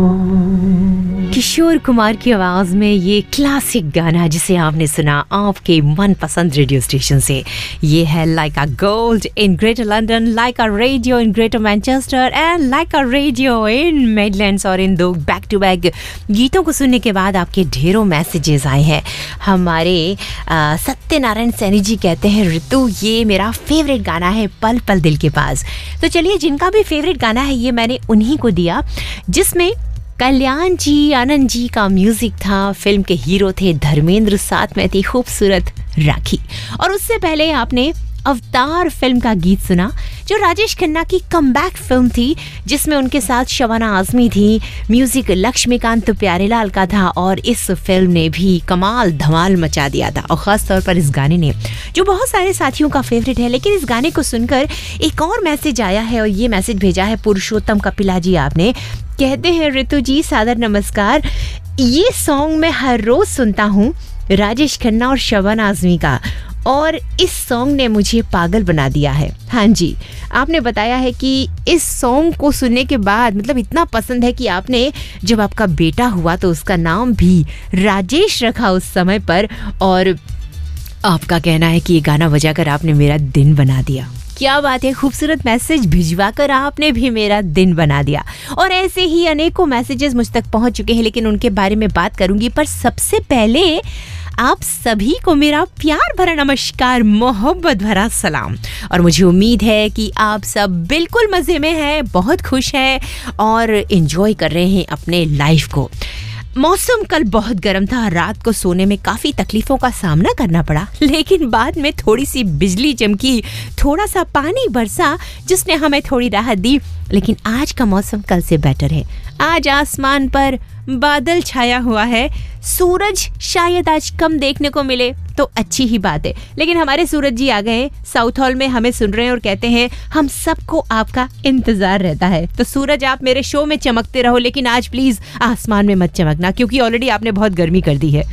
किशोर कुमार की आवाज में ये क्लासिक गाना जिसे आपने सुना आपके मनपसंद रेडियो स्टेशन से। ये है like a gold in greater London, like a radio in greater Manchester and like a radio in Midlands. और इन दो बैक टू बैक गीतों को सुनने के बाद आपके ढेरों मैसेजेस आए हैं। हमारे सत्यनारायण सैनी जी कहते हैं, ऋतु ये मेरा फेवरेट गाना है पल पल दिल के पास। तो चलिए, जिनका भी फेवरेट गाना है ये मैंने उन्हीं को दिया, जिसमें कल्याण जी, आनंद जी का म्यूजिक था। फिल्म के हीरो थे धर्मेंद्र, साथ में थी खूबसूरत राखी। और उससे पहले आपने अवतार फिल्म का गीत सुना, जो राजेश खन्ना की कमबैक फिल्म थी, जिसमें उनके साथ शबाना आजमी थी। म्यूजिक लक्ष्मीकांत प्यारेलाल का था और इस फिल्म ने भी कमाल धमाल मचा दिया था। और खास तौर पर इस गाने ने, जो बहुत सारे साथियों का फेवरेट है, लेकिन इस गाने को सुनकर एक और मैसेज आया है। और ये मैसेज भेजा है पुरुषोत्तम कपिला जी। आपने कहते हैं, ऋतु जी सादर नमस्कार, ये सॉन्ग मैं हर रोज सुनता हूँ, राजेश खन्ना और शबाना आजमी का, और इस सॉन्ग ने मुझे पागल बना दिया है। हाँ जी, आपने बताया है कि इस सॉन्ग को सुनने के बाद मतलब इतना पसंद है कि आपने जब आपका बेटा हुआ तो उसका नाम भी राजेश रखा उस समय पर। और आपका कहना है कि ये गाना बजाकर आपने मेरा दिन बना दिया। क्या बात है, खूबसूरत मैसेज भिजवाकर आपने भी मेरा दिन बना दिया। और ऐसे ही अनेकों मैसेजेस मुझ तक पहुंच चुके हैं, लेकिन उनके बारे में बात करूंगी। पर सबसे पहले आप सभी को मेरा प्यार भरा नमस्कार, मोहब्बत भरा सलाम। और मुझे उम्मीद है कि आप सब बिल्कुल मज़े में हैं, बहुत खुश हैं और एंजॉय कर रहे हैं अपने लाइफ को। मौसम कल बहुत गर्म था, रात को सोने में काफ़ी तकलीफ़ों का सामना करना पड़ा, लेकिन बाद में थोड़ी सी बिजली चमकी, थोड़ा सा पानी बरसा, जिसने हमें थोड़ी राहत दी। लेकिन आज का मौसम कल से बेटर है। आज आसमान पर बादल छाया हुआ है, सूरज शायद आज कम देखने को मिले तो अच्छी ही बात है। लेकिन हमारे सूरज जी आ गए, साउथ हॉल में हमें सुन रहे हैं और कहते हैं हम सबको आपका इंतजार रहता है। तो सूरज, आप मेरे शो में चमकते रहो, लेकिन आज प्लीज आसमान में मत चमकना, क्योंकि ऑलरेडी आपने बहुत गर्मी कर दी है।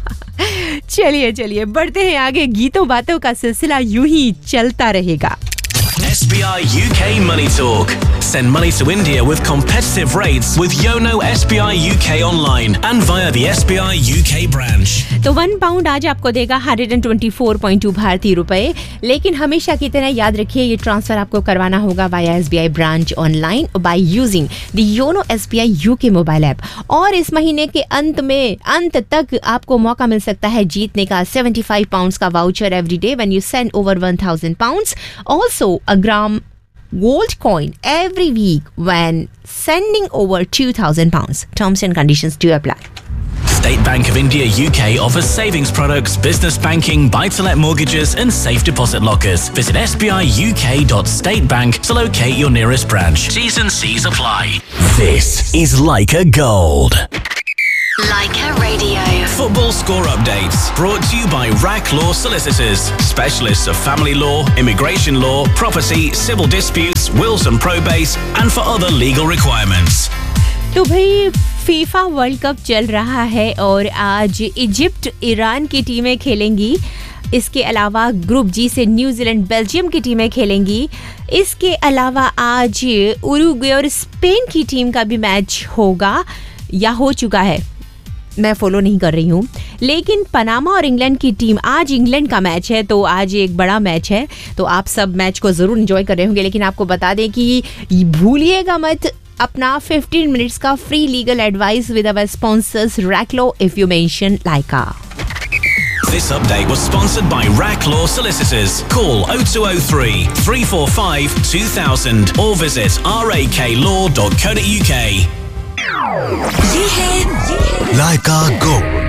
चलिए बढ़ते हैं आगे, गीतों बातों का सिलसिला यूं ही चलता रहेगा। SBI UK Money Talk. Send money to India with competitive rates with Yono SBI UK online and via the SBI UK branch. तो £1 आज आपको देगा 124.2 भारतीय रुपए। लेकिन हमेशा की तरह याद रखिए, ये ट्रांसफर आपको करवाना होगा via SBI branch online by using the YONO SBI UK mobile app. और इस महीने के अंत तक आपको मौका मिल सकता है जीतने का £75 का voucher every day when you send over £1000। Also a gram gold coin every week when sending over £2000. Terms and conditions do apply. State Bank of India UK offers savings products, business banking, buy-to-let mortgages and safe deposit lockers. Visit sbiuk.statebank to locate your nearest branch. T's and C's apply. This is Leica Gold. Leica Radio. Football score updates brought to you by RAC Law Solicitors, specialists of family law, immigration law, property, civil disputes, wills and probates, and for other legal requirements. तो भाई FIFA world cup चल रहा है और आज Egypt Iran की टीमें खेलेंगी। इसके अलावा ग्रुप जी से न्यूजीलैंड बेल्जियम की टीमें खेलेंगी। इसके अलावा आज उरुग्वे और स्पेन की टीम का भी मैच होगा या हो चुका है, मैं फॉलो नहीं कर रही हूँ। लेकिन पनामा और इंग्लैंड की टीम, आज इंग्लैंड का मैच है, तो आज एक बड़ा मैच है, तो आप सब मैच को ज़रूर एंजॉय कर रहे होंगे। लेकिन आपको बता दें कि भूलिएगा मत अपना 15 मिनट्स का free legal advice with our sponsors rack law if you mention Lyca. This update was sponsored by RAC Law Solicitors. Call 0203 345 2000 or visit raklaw.co.uk. ये है Leica Gold.